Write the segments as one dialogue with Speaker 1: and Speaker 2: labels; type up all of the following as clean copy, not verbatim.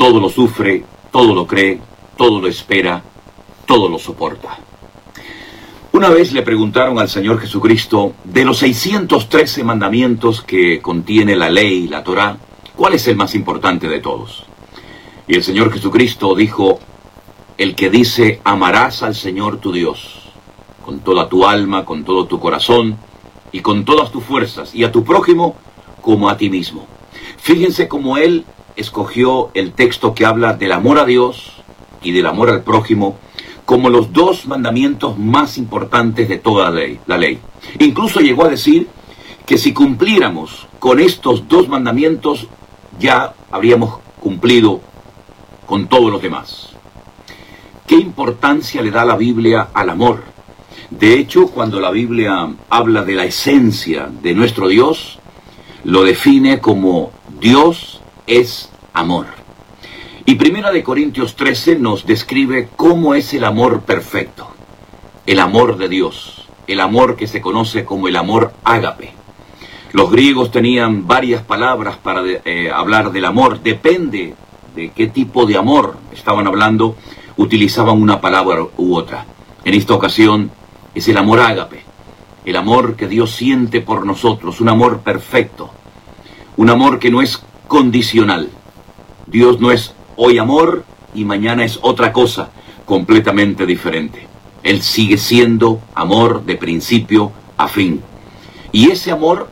Speaker 1: todo lo sufre, todo lo cree, todo lo espera, todo lo soporta. Una vez le preguntaron al Señor Jesucristo, de los 613 mandamientos que contiene la ley, la Torá, ¿cuál es el más importante de todos? Y el Señor Jesucristo dijo, el que dice, amarás al Señor tu Dios, con toda tu alma, con todo tu corazón y con todas tus fuerzas, y a tu prójimo como a ti mismo. Fíjense cómo Él escogió el texto que habla del amor a Dios y del amor al prójimo como los dos mandamientos más importantes de toda la ley. Incluso llegó a decir que si cumpliéramos con estos dos mandamientos, ya habríamos cumplido con todos los demás. ¿Qué importancia le da la Biblia al amor? De hecho, cuando la Biblia habla de la esencia de nuestro Dios, lo define como Dios es amor. Y 1 Corintios 13 nos describe cómo es el amor perfecto, el amor de Dios, el amor que se conoce como el amor ágape. Los griegos tenían varias palabras para hablar del amor, depende de qué tipo de amor estaban hablando, utilizaban una palabra u otra. En esta ocasión es el amor ágape, el amor que Dios siente por nosotros, un amor perfecto, un amor que no es condicional. Dios no es hoy amor y mañana es otra cosa completamente diferente. Él sigue siendo amor de principio a fin. Y ese amor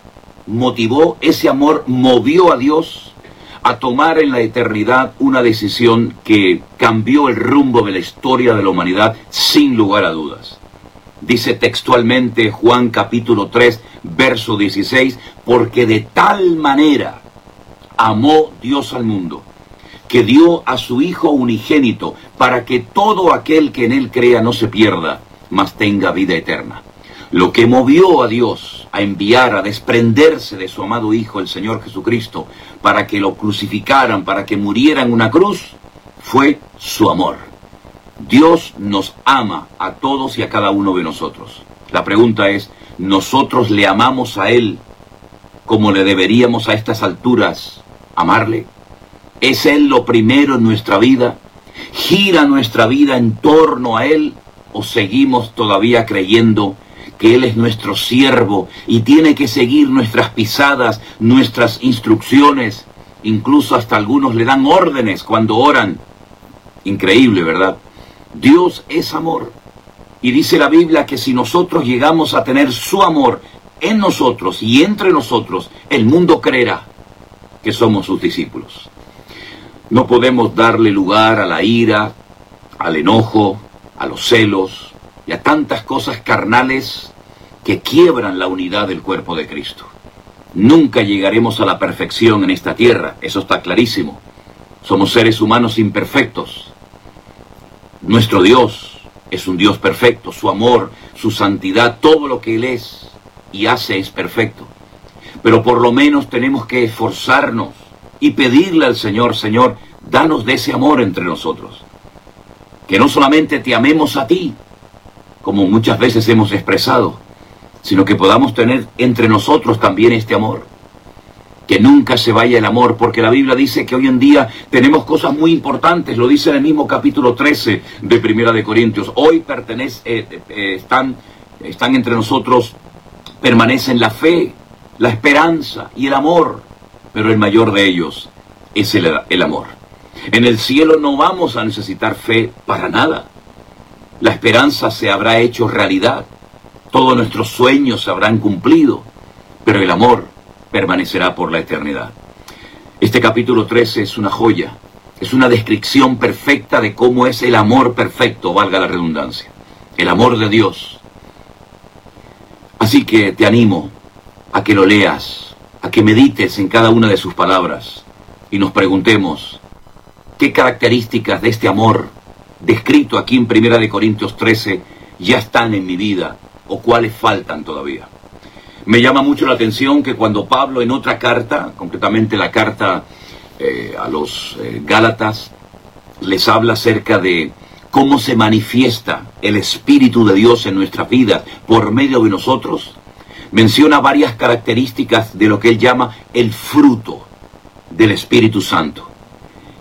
Speaker 1: movió a Dios a tomar en la eternidad una decisión que cambió el rumbo de la historia de la humanidad sin lugar a dudas. Dice textualmente Juan capítulo 3, verso 16, porque de tal manera amó Dios al mundo, que dio a su Hijo unigénito, para que todo aquel que en Él crea no se pierda, mas tenga vida eterna. Lo que movió a Dios a enviar, a desprenderse de su amado Hijo, el Señor Jesucristo, para que lo crucificaran, para que muriera en una cruz, fue su amor. Dios nos ama a todos y a cada uno de nosotros. La pregunta es, ¿nosotros le amamos a Él como le deberíamos a estas alturas amarle? ¿Es Él lo primero en nuestra vida? ¿Gira nuestra vida en torno a Él? ¿O seguimos todavía creyendo que Él es nuestro siervo y tiene que seguir nuestras pisadas, nuestras instrucciones? Incluso hasta algunos le dan órdenes cuando oran. Increíble, ¿verdad? Dios es amor. Y dice la Biblia que si nosotros llegamos a tener su amor en nosotros y entre nosotros, el mundo creerá que somos sus discípulos. No podemos darle lugar a la ira, al enojo, a los celos y a tantas cosas carnales que quiebran la unidad del cuerpo de Cristo. Nunca llegaremos a la perfección en esta tierra, eso está clarísimo. Somos seres humanos imperfectos. Nuestro Dios es un Dios perfecto, su amor, su santidad, todo lo que Él es y hace es perfecto. Pero por lo menos tenemos que esforzarnos y pedirle al Señor, Señor, danos de ese amor entre nosotros. Que no solamente te amemos a ti, como muchas veces hemos expresado, sino que podamos tener entre nosotros también este amor. Que nunca se vaya el amor, porque la Biblia dice que hoy en día tenemos cosas muy importantes, lo dice en el mismo capítulo 13 de 1 Corintios. Hoy están entre nosotros, permanecen la fe, la esperanza y el amor, pero el mayor de ellos es el amor. En el cielo no vamos a necesitar fe para nada. La esperanza se habrá hecho realidad, todos nuestros sueños se habrán cumplido, pero el amor permanecerá por la eternidad. Este capítulo 13 es una joya, es una descripción perfecta de cómo es el amor perfecto, valga la redundancia, el amor de Dios. Así que te animo a que lo leas, a que medites en cada una de sus palabras y nos preguntemos, ¿qué características de este amor descrito aquí en 1 Corintios 13 ya están en mi vida o cuáles faltan todavía? Me llama mucho la atención que cuando Pablo en otra carta, concretamente la carta a los Gálatas, les habla acerca de cómo se manifiesta el Espíritu de Dios en nuestra vida por medio de nosotros, menciona varias características de lo que él llama el fruto del Espíritu Santo.